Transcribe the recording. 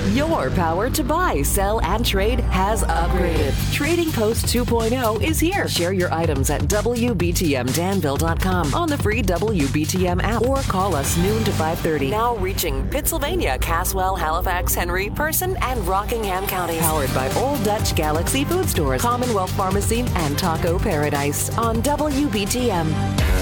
Your power to buy, sell, and trade has upgraded. Trading Post 2.0 is here. Share your items at WBTMDanville.com on the free WBTM app or call us noon to 5:30. Now reaching Pittsylvania, Caswell, Halifax, Henry, Person, and Rockingham counties. Powered by Old Dutch Galaxy Food Stores, Commonwealth Pharmacy, and Taco Paradise on WBTM.